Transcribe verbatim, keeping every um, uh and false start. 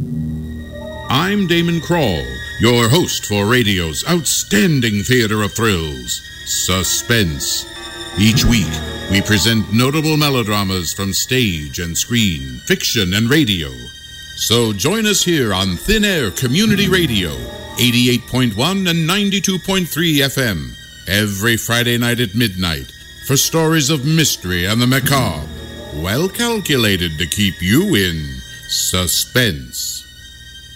I'm Damon Krall, your host for radio's outstanding theater of thrills, Suspense. Each week, we present notable melodramas from stage and screen, fiction and radio. So join us here on Thin Air Community Radio, eighty-eight point one and ninety-two point three F M, every Friday night at midnight, for stories of mystery and the macabre, well calculated to keep you in suspense.